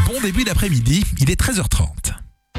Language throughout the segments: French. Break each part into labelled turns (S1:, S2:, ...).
S1: Bon début d'après-midi, il est 13h30.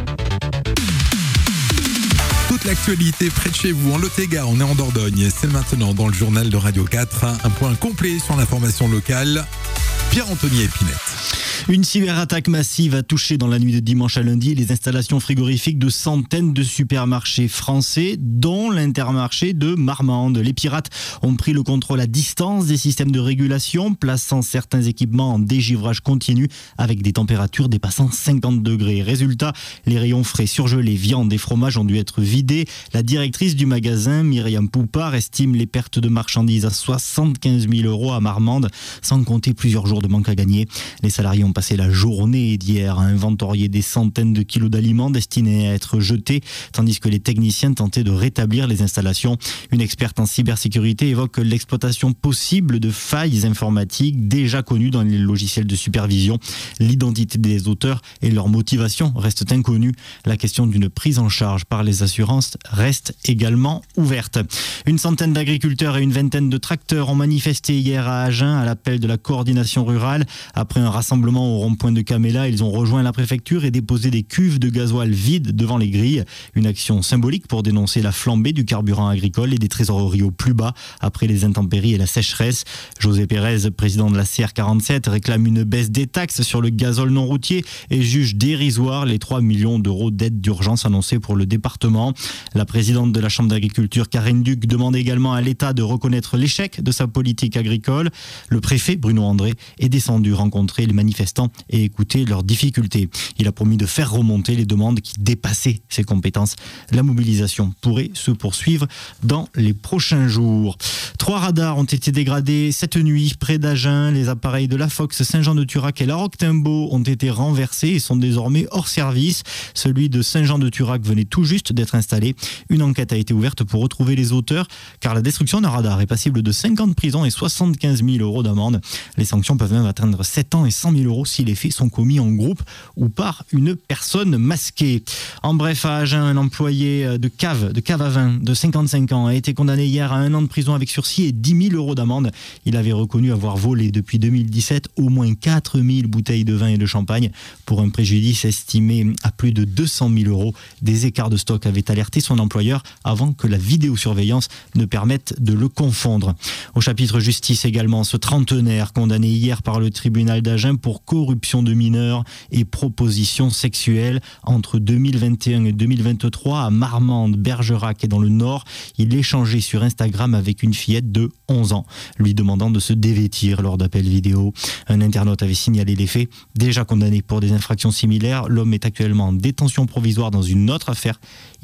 S1: Toute l'actualité près de chez vous, en Lot-et-Garonne, on est en Dordogne. C'est maintenant dans le journal de Radio 4, un point complet sur l'information locale. Pierre-Anthony Épinette.
S2: Une cyberattaque massive a touché dans la nuit de dimanche à lundi les installations frigorifiques de centaines de supermarchés français, dont l'Intermarché de Marmande. Les pirates ont pris le contrôle à distance des systèmes de régulation, plaçant certains équipements en dégivrage continu avec des températures dépassant 50 degrés. Résultat, les rayons frais, surgelés, viande et fromages ont dû être vidés. La directrice du magasin, Myriam Poupard, estime les pertes de marchandises à 75 000 € à Marmande, sans compter plusieurs jours de manque à gagner. Les salariés ont passé la journée d'hier à inventorier des centaines de kilos d'aliments destinés à être jetés, tandis que les techniciens tentaient de rétablir les installations. Une experte en cybersécurité évoque l'exploitation possible de failles informatiques déjà connues dans les logiciels de supervision. L'identité des auteurs et leur motivation restent inconnues. La question d'une prise en charge par les assurances reste également ouverte. Une centaine d'agriculteurs et une vingtaine de tracteurs ont manifesté hier à Agen à l'appel de la coordination rurale. Après un rassemblement au rond-point de Caméla, ils ont rejoint la préfecture et déposé des cuves de gasoil vides devant les grilles. Une action symbolique pour dénoncer la flambée du carburant agricole et des trésoreries au plus bas après les intempéries et la sécheresse. José Pérez, président de la CR47, réclame une baisse des taxes sur le gazole non routier et juge dérisoire les 3 millions d'euros d'aide d'urgence annoncés pour le département. La présidente de la Chambre d'agriculture, Karine Duc, demande également à l'État de reconnaître l'échec de sa politique agricole. Le préfet, Bruno André, est descendu rencontrer les manifestants et écouter leurs difficultés. Il a promis de faire remonter les demandes qui dépassaient ses compétences. La mobilisation pourrait se poursuivre dans les prochains jours. 3 radars ont été dégradés cette nuit près d'Agen. Les appareils de la Fox, Saint-Jean-de-Turac et la Roque-Timbaud ont été renversés et sont désormais hors service. Celui de Saint-Jean-de-Turac venait tout juste d'être installé. Une enquête a été ouverte pour retrouver les auteurs, car la destruction d'un radar est passible de 5 ans de prison et 75 000 € d'amende. Les sanctions peuvent même atteindre 7 ans et 100 000 € si les faits sont commis en groupe ou par une personne masquée. En bref, à Agen, un employé de cave à vin de 55 ans a été condamné hier à 1 an de prison avec sursis et 10 000 € d'amende. Il avait reconnu avoir volé depuis 2017 au moins 4 000 bouteilles de vin et de champagne pour un préjudice estimé à plus de 200 000 €. Des écarts de stock avaient alerté son employeur avant que la vidéosurveillance ne permette de le confondre. Au chapitre justice également, ce trentenaire condamné hier par le tribunal d'Agen pour corruption de mineurs et proposition sexuelle entre 2021 et 2023 à Marmande, Bergerac et dans le Nord. Il échangeait sur Instagram avec une fillette de 11 ans, lui demandant de se dévêtir lors d'appels vidéo. Un internaute avait signalé les faits. Déjà condamné pour des infractions similaires, l'homme est actuellement en détention provisoire dans une autre affaire.